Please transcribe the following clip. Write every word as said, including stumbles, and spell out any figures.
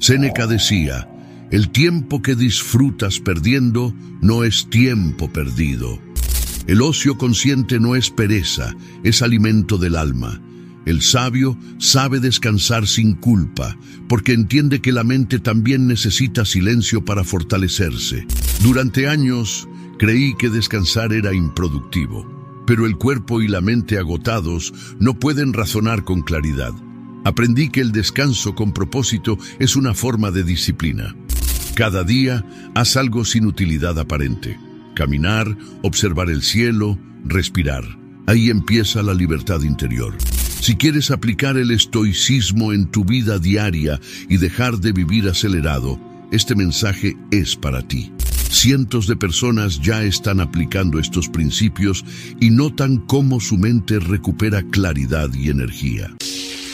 Séneca decía, el tiempo que disfrutas perdiendo no es tiempo perdido. El ocio consciente no es pereza, es alimento del alma. El sabio sabe descansar sin culpa, porque entiende que la mente también necesita silencio para fortalecerse. Durante años creí que descansar era improductivo, pero el cuerpo y la mente agotados no pueden razonar con claridad. Aprendí que el descanso con propósito es una forma de disciplina. Cada día haz algo sin utilidad aparente. Caminar, observar el cielo, respirar. Ahí empieza la libertad interior. Si quieres aplicar el estoicismo en tu vida diaria y dejar de vivir acelerado, este mensaje es para ti. Cientos de personas ya están aplicando estos principios y notan cómo su mente recupera claridad y energía.